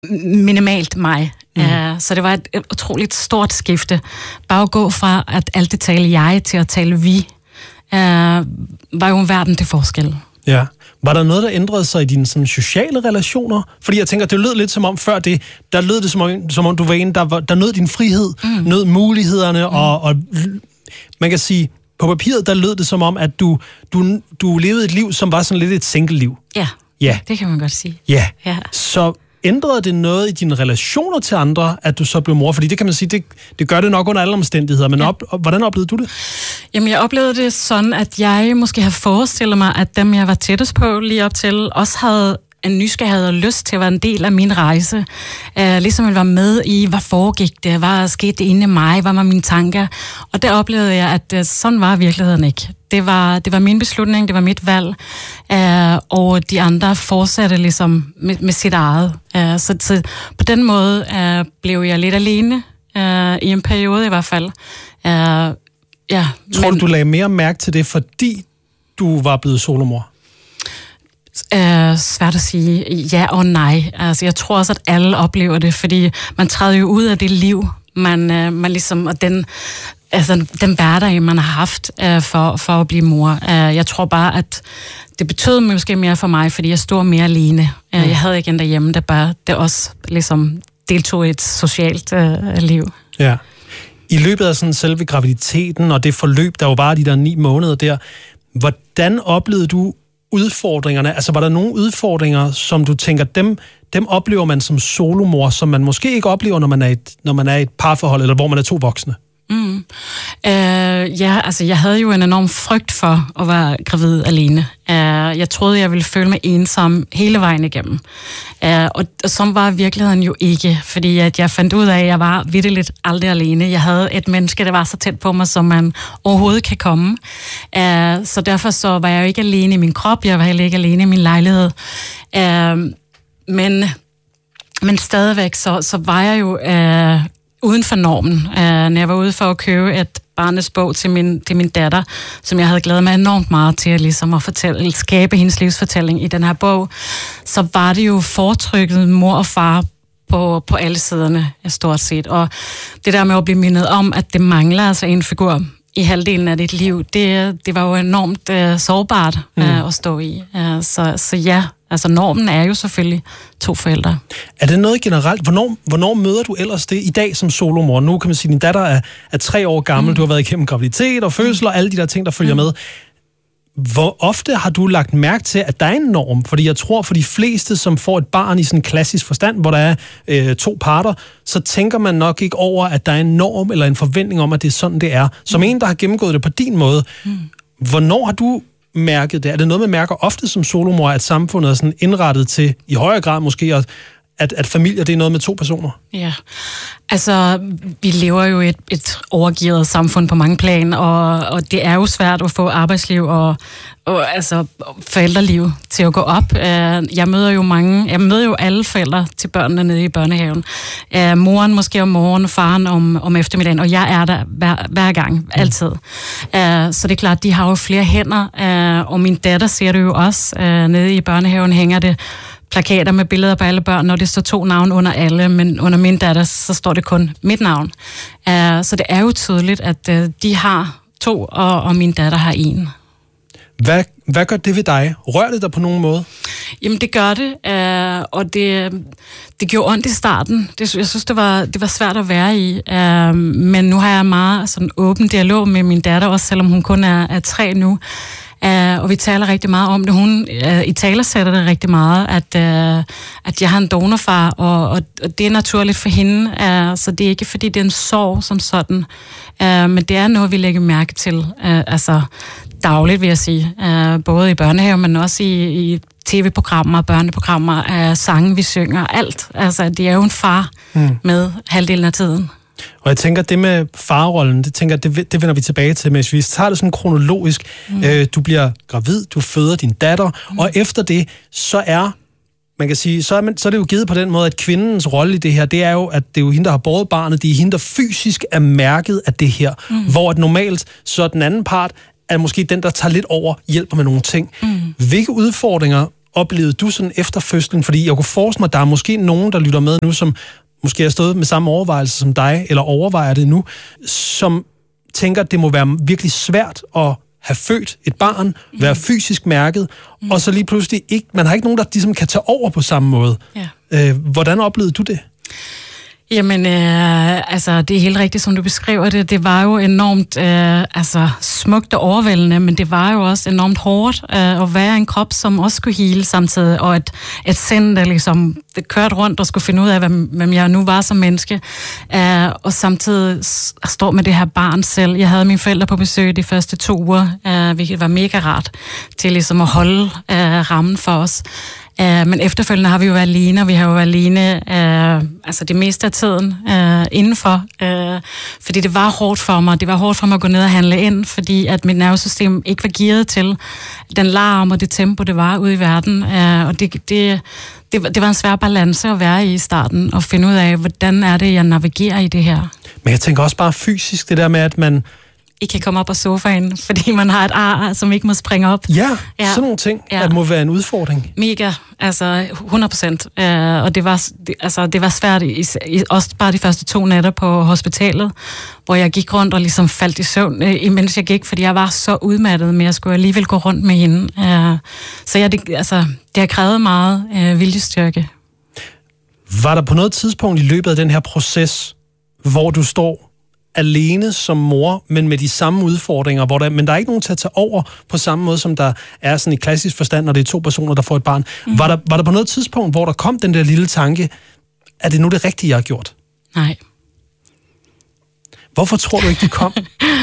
minimalt mig. Så det var et utroligt stort skifte. Bare at gå fra at altid tale jeg til at tale vi, var jo en verden til forskel. Ja. Var der noget, der ændrede sig i dine sådan, sociale relationer? Fordi jeg tænker, det lød lidt som om før det, der lød det som om du var en, der nød din frihed, nød mulighederne, og man kan sige, på papiret, der lød det som om, at du levede et liv, som var sådan lidt et single-liv. Ja, det kan man godt sige. Ja. Så ændrede det noget i dine relationer til andre, at du så blev mor? Fordi det kan man sige, det gør det nok under alle omstændigheder, men hvordan oplevede du det? Jamen, jeg oplevede det sådan, at jeg måske havde forestillet mig, at dem, jeg var tættest på lige op til, også havde en nysgerrighed og lyst til at være en del af min rejse. Ligesom jeg var med i, hvad foregik det, hvad skete det inde i mig, hvad var mine tanker. Og der oplevede jeg, at sådan var virkeligheden ikke. Det var min beslutning, det var mit valg, og de andre fortsatte ligesom med sit eget. Så på den måde blev jeg lidt alene, i en periode i hvert fald. Tror du lagde mere mærke til det, fordi du var blevet solomor? Svært at sige ja og nej. Altså, jeg tror også, at alle oplever det, fordi man træder jo ud af det liv, man ligesom, og den hverdag, man har haft for at blive mor. Jeg tror bare, at det betød måske mere for mig, fordi jeg stod mere alene. Jeg havde ikke en derhjemme, der også ligesom deltog i et socialt liv. Ja. I løbet af sådan selve graviditeten og det forløb, der jo var de der 9 måneder der, hvordan oplevede du udfordringerne? Altså, var der nogle udfordringer, som du tænker, dem oplever man som solomor, som man måske ikke oplever, når man er i et parforhold, eller hvor man er 2 voksne? Jeg havde jo en enorm frygt for at være gravid alene. Jeg troede, jeg ville føle mig ensom hele vejen igennem. Og sådan var virkeligheden jo ikke, fordi at jeg fandt ud af, at jeg var vitterligt aldrig alene. Jeg havde et menneske, der var så tæt på mig, som man overhovedet kan komme. Så derfor så var jeg jo ikke alene i min krop, jeg var heller ikke alene i min lejlighed. Men stadigvæk, så var jeg jo uden for normen. Når jeg var ude for at købe et barnesbog til min datter, som jeg havde glædet mig enormt meget til ligesom at skabe hendes livsfortælling i den her bog, så var det jo foretrykket mor og far på alle siderne, stort set. Og det der med at blive mindet om, at det mangler altså en figur i halvdelen af dit liv, det var jo enormt sårbart at stå i. Så ja, altså normen er jo selvfølgelig 2 forældre. Er det noget generelt? Hvornår møder du ellers det i dag som solomor? Nu kan man sige, at din datter er 3 år gammel, du har været igennem graviditet og fødsel og alle de der ting, der følger med. Hvor ofte har du lagt mærke til, at der er en norm? Fordi jeg tror, for de fleste, som får et barn i sådan en klassisk forstand, hvor der er 2 parter, så tænker man nok ikke over, at der er en norm eller en forventning om, at det er sådan, det er. Som en, der har gennemgået det på din måde. Hvornår har du mærket det? Er det noget, man mærker ofte som solomor, at samfundet er sådan indrettet til, i højere grad måske, at familier, det er noget med 2 personer? Ja, altså, vi lever jo i et overgearet samfund på mange plan, og det er jo svært at få arbejdsliv og altså forældreliv til at gå op. Jeg møder jo alle forældre til børnene nede i børnehaven. Moren måske om morgenen, faren om eftermiddagen, og jeg er der hver gang, altid. Så det er klart, de har jo flere hænder, og min datter ser det jo også. Nede i børnehaven hænger det plakater med billeder på alle børn, og det står 2 navne under alle, men under min datter, så står det kun mit navn. Så det er jo tydeligt, at de har 2, og min datter har 1. Hvad gør det ved dig? Rører det dig på nogen måde? Jamen, det gør det, og det gjorde ondt i starten. Jeg synes, det var svært at være i, men nu har jeg meget sådan åben dialog med min datter, også selvom hun kun er 3 nu. Og vi taler rigtig meget om det. Hun italesætter det rigtig meget, at jeg har en donorfar, og det er naturligt for hende. Så det er ikke, fordi det er en sorg som sådan, men det er noget, vi lægger mærke til, altså dagligt, vil jeg sige. Både i børnehave, men også i tv-programmer, børneprogrammer, sange, vi synger, alt. Altså, det er jo en far med halvdelen af tiden. Og jeg tænker, det med farrollen, det vender vi tilbage til, hvis vi tager det sådan kronologisk. Du bliver gravid, du føder din datter, og efter det, så er det jo givet på den måde, at kvindens rolle i det her, det er jo, at det er jo hende, der har båret barnet, det er hende, der fysisk er mærket af det her, hvor at normalt, så den anden part er måske den, der tager lidt over, hjælper med nogle ting. Hvilke udfordringer oplevede du sådan efter fødslen? Fordi jeg kunne forestille mig, at der er måske nogen, der lytter med nu, som måske har stået med samme overvejelse som dig, eller overvejer det nu, som tænker, at det må være virkelig svært at have født et barn, være fysisk mærket, og så lige pludselig ikke, man har ikke nogen, der ligesom kan tage over på samme måde. Ja. Hvordan oplevede du det? Jamen, det er helt rigtigt, som du beskriver det. Det var jo enormt smukt og overvældende, men det var jo også enormt hårdt at være en krop, som også skulle hele samtidig, og et sind, der ligesom kørte rundt og skulle finde ud af, hvem jeg nu var som menneske, og samtidig stå med det her barn selv. Jeg havde mine forældre på besøg de første 2 uger, hvilket var mega rart til ligesom at holde rammen for os. Men efterfølgende har vi jo været alene, og vi har jo været alene det meste af tiden indenfor. Fordi det var hårdt for mig. Det var hårdt for mig at gå ned og handle ind, fordi at mit nervesystem ikke var gearet til den larm og det tempo, det var ude i verden. Og det var en svær balance at være i starten, og finde ud af, hvordan er det, jeg navigerer i det her. Men jeg tænker også bare fysisk, det der med, at man ikke kan komme op på sofaen, fordi man har et ar, som ikke må springe op. Ja, sådan nogle ting, at må være en udfordring. Mega, 100%. Og det var svært, også bare de første 2 nætter på hospitalet, hvor jeg gik rundt og ligesom faldt i søvn, imens jeg gik, fordi jeg var så udmattet, men jeg skulle alligevel gå rundt med hende. Så det har krævet meget viljestyrke. Var der på noget tidspunkt i løbet af den her proces, hvor du står alene som mor, men med de samme udfordringer, men der er ikke nogen til at tage over på samme måde, som der er sådan i klassisk forstand, når det er 2 personer, der får et barn. Var der på noget tidspunkt, hvor der kom den der lille tanke, er det nu det rigtige, jeg har gjort? Nej. Hvorfor tror du ikke, det kom?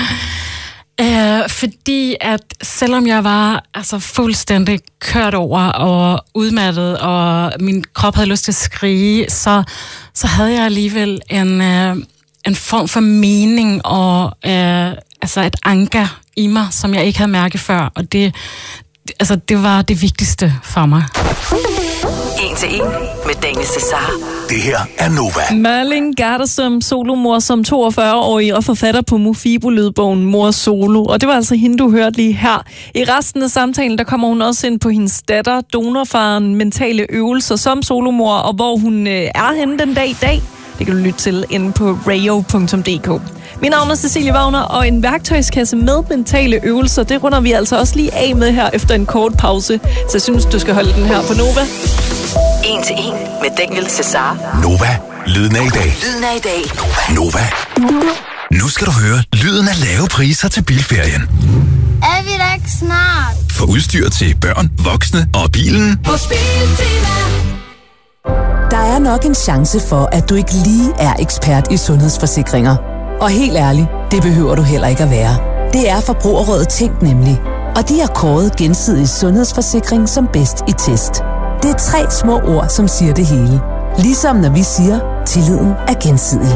Fordi at selvom jeg var fuldstændig kørt over og udmattet, og min krop havde lyst til at skrige, så havde jeg alligevel en form for mening og et anker i mig, som jeg ikke havde mærket før, og det var det vigtigste for mig. 1 til 1 med Daniel Cesar. Det her er Nova. Merlin Gardersøm, solomor som 42-årig og forfatter på Mofibo-lydbogen Mor Solo. Og det var altså hende, du hørte lige her. I resten af samtalen, der kommer hun også ind på hendes datter, donorfaren, mentale øvelser som solomor, og hvor hun er henne den dag i dag. Det kan du lytte til inde på radio.dk. Mit navn er Cecilie Wagner, og en værktøjskasse med mentale øvelser, det runder vi altså også lige af med her efter en kort pause. Så jeg synes, du skal holde den her på Nova. 1 til 1 med Daniel Cesar. Nova. Lyden af i dag. Lyden af i dag. Nova. Nu skal du høre lyden af lave priser til bilferien. Er vi da ikke snart? For udstyr til børn, voksne og bilen. På Biltema. Der er nok en chance for, at du ikke lige er ekspert i sundhedsforsikringer. Og helt ærligt, det behøver du heller ikke at være. Det er Forbrugerrådet Tænk nemlig. Og de har kåret Gensidig Sundhedsforsikring som bedst i test. Det er 3 små ord, som siger det hele. Ligesom når vi siger, tilliden er gensidig.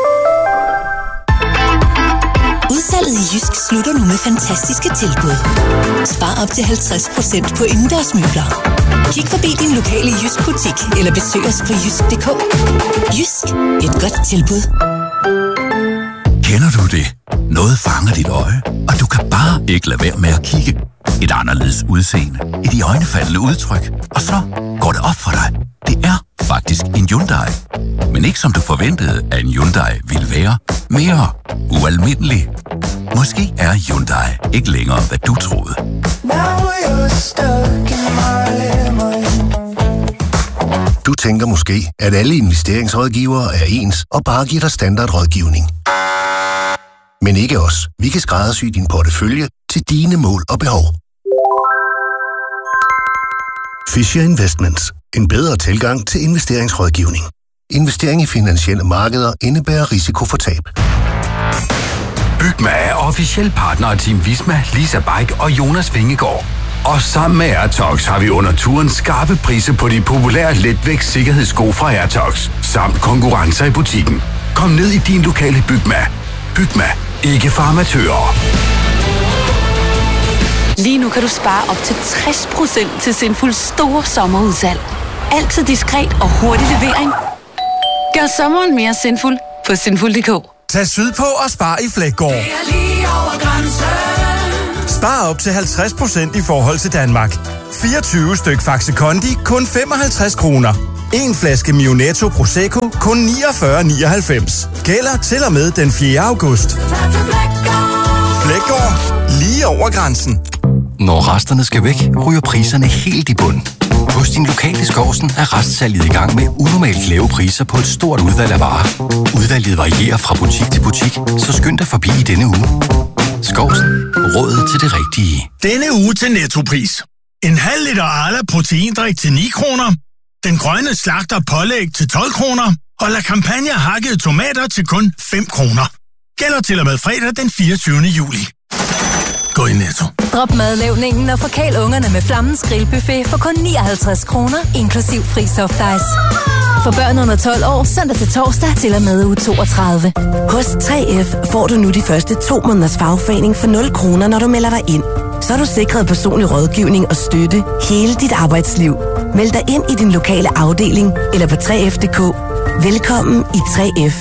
Udsalget i Jysk slutter nu med fantastiske tilbud. Spar op til 50% på indendørsmøbler. Kig forbi din lokale Jysk-butik eller besøg os på jysk.dk. Jysk. Et godt tilbud. Kender du det? Noget fanger dit øje, og du kan bare ikke lade være med at kigge. Et anderledes udseende, et iøjnefaldende udtryk, og så går det op for dig. Det er faktisk en Hyundai. Men ikke som du forventede, at en Hyundai ville være. Mere ualmindelig. Måske er Hyundai ikke længere, hvad du troede. Du tænker måske, at alle investeringsrådgivere er ens og bare giver dig standardrådgivning. Men ikke os. Vi kan skræddersy din portefølje til dine mål og behov. Fisher Investments. En bedre tilgang til investeringsrådgivning. Investering i finansielle markeder indebærer risiko for tab. Bygma er officiel partner af Team Visma, Lisa Bike og Jonas Vingegaard. Og sammen med Airtox har vi under turen skarpe priser på de populære letvægts sikkerhedssko fra Airtox, samt konkurrencer i butikken. Kom ned i din lokale Bygma. Bygma. Ikke for amatører. Lige nu kan du spare op til 60% til Sinfuls store sommerudsalg. Altid diskret og hurtig levering. Gør sommeren mere sinful på sinful.dk. Tag sydpå og spar i Flækgaard. Spar op til 50% i forhold til Danmark. 24 styk Faxe Kondi kun 55 kroner. En flaske Mio Netto Prosecco kun 49,99. Gælder til og med den 4. august. Flækgaard. Lige over grænsen. Når resterne skal væk, ryger priserne helt i bund. Hos din lokale Skovsen er restsalget i gang med unormalt lave priser på et stort udvalg af varer. Udvalget varierer fra butik til butik, så skynd dig forbi i denne uge. Skovsen. Rådet til det rigtige. Denne uge til Nettopris. En halv liter Arla proteindrik til 9 kroner. Den grønne slagter pålæg til 12 kroner. Og La Campagna hakkede tomater til kun 5 kroner. Gælder til og med fredag den 24. juli. Gå i Netto. Drop madlavningen og forkæl ungerne med Flammens Grillbuffet for kun 59 kroner, inklusiv fri soft ice. For børn under 12 år, søndag til torsdag til og med uge 32. Hos 3F får du nu de første 2 måneders fagforening for 0 kroner, når du melder dig ind. Så er du sikret personlig rådgivning og støtte hele dit arbejdsliv. Meld dig ind i din lokale afdeling eller på 3F.dk. Velkommen i 3F.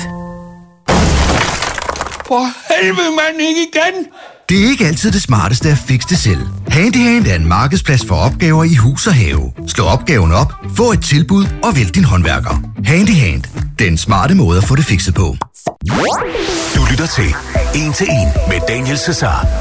For helvede, mand, ikke igen! Det er ikke altid det smarteste at fikse det selv. Handyhand er en markedsplads for opgaver i hus og have. Slå opgaven op, få et tilbud og vælg din håndværker. Handyhand. Den smarte måde at få det fikset på. Du lytter til 1 til 1 med Daniel Cesar.